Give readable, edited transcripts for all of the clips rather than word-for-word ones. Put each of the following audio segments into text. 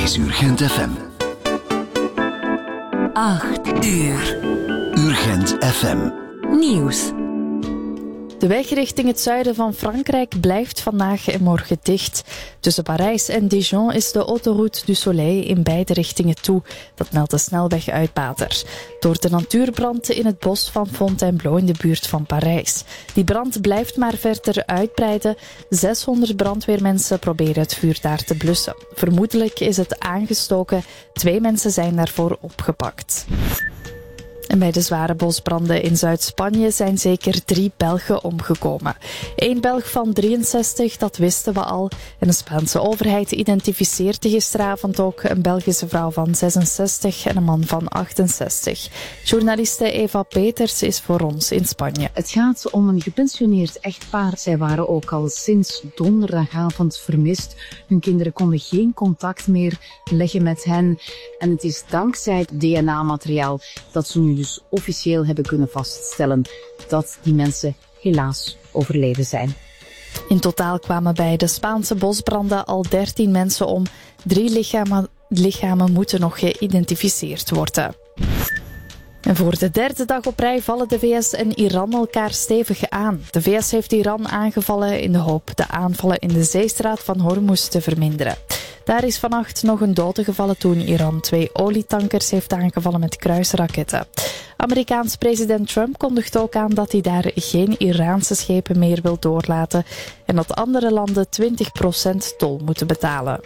is Urgent FM. 8 uur. Urgent FM. Nieuws. De weg richting het zuiden van Frankrijk blijft vandaag en morgen dicht. Tussen Parijs en Dijon is de Autoroute du Soleil in beide richtingen toe. Dat meldt de snelweguitbater. Door de natuurbrand in het bos van Fontainebleau in de buurt van Parijs. Die brand blijft maar verder uitbreiden. 600 brandweermensen proberen het vuur daar te blussen. Vermoedelijk is het aangestoken. 2 mensen zijn daarvoor opgepakt. En bij de zware bosbranden in Zuid-Spanje zijn zeker 3 Belgen omgekomen. 1 Belg van 63, dat wisten we al. En de Spaanse overheid identificeerde gisteravond ook een Belgische vrouw van 66 en een man van 68. Journaliste Eva Peters is voor ons in Spanje. Het gaat om een gepensioneerd echtpaar. Zij waren ook al sinds donderdagavond vermist. Hun kinderen konden geen contact meer leggen met hen. En het is dankzij het DNA-materiaal dat ze nu dus officieel hebben kunnen vaststellen dat die mensen helaas overleden zijn. In totaal kwamen bij de Spaanse bosbranden al 13 mensen om. 3 lichamen moeten nog geïdentificeerd worden. En voor de 3e dag op rij vallen de VS en Iran elkaar stevig aan. De VS heeft Iran aangevallen in de hoop de aanvallen in de zeestraat van Hormuz te verminderen. Daar is vannacht nog een dode gevallen toen Iran 2 olietankers heeft aangevallen met kruisraketten. Amerikaans president Trump kondigt ook aan dat hij daar geen Iraanse schepen meer wil doorlaten en dat andere landen 20% tol moeten betalen.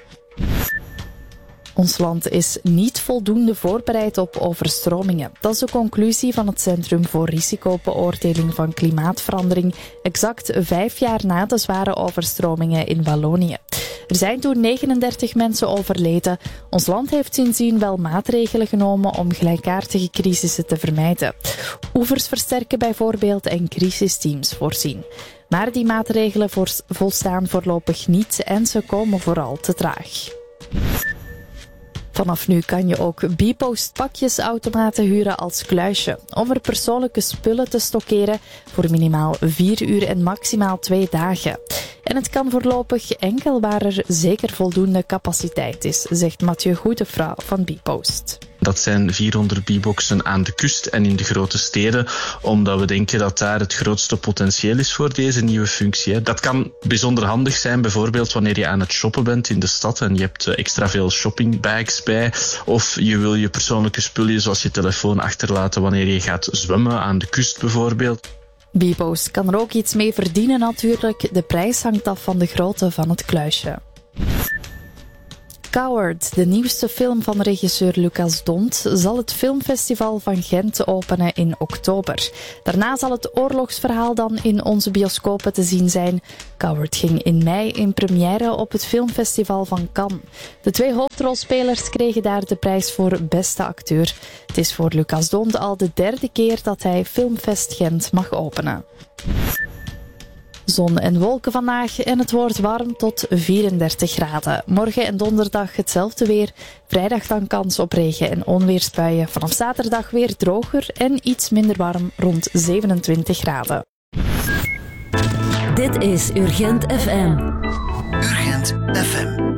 Ons land is niet voldoende voorbereid op overstromingen. Dat is de conclusie van het Centrum voor Risicobeoordeling van Klimaatverandering, exact 5 jaar na de zware overstromingen in Wallonië. Er zijn toen 39 mensen overleden. Ons land heeft sindsdien wel maatregelen genomen om gelijkaardige crisissen te vermijden. Oevers versterken bijvoorbeeld en crisisteams voorzien. Maar die maatregelen volstaan voorlopig niet en ze komen vooral te traag. Vanaf nu kan je ook Bpost pakjesautomaten huren als kluisje om er persoonlijke spullen te stockeren voor minimaal 4 uur en maximaal 2 dagen. En het kan voorlopig enkel waar er zeker voldoende capaciteit is, zegt Mathieu Goedevrouw van Bpost. Dat zijn 400 B-boxen aan de kust en in de grote steden, omdat we denken dat daar het grootste potentieel is voor deze nieuwe functie. Dat kan bijzonder handig zijn, bijvoorbeeld wanneer je aan het shoppen bent in de stad en je hebt extra veel shoppingbags bij, of je wil je persoonlijke spullen zoals je telefoon achterlaten wanneer je gaat zwemmen aan de kust bijvoorbeeld. Bpost kan er ook iets mee verdienen natuurlijk. De prijs hangt af van de grootte van het kluisje. Coward, de nieuwste film van regisseur Lucas Dont, zal het filmfestival van Gent openen in oktober. Daarna zal het oorlogsverhaal dan in onze bioscopen te zien zijn. Coward ging in mei in première op het filmfestival van Cannes. De 2 hoofdrolspelers kregen daar de prijs voor beste acteur. Het is voor Lucas Dont al de 3e keer dat hij Filmfest Gent mag openen. Zon en wolken vandaag en het wordt warm tot 34 graden. Morgen en donderdag hetzelfde weer. Vrijdag dan kans op regen- en onweersbuien. Vanaf zaterdag weer droger en iets minder warm rond 27 graden. Dit is Urgent FM. Urgent FM.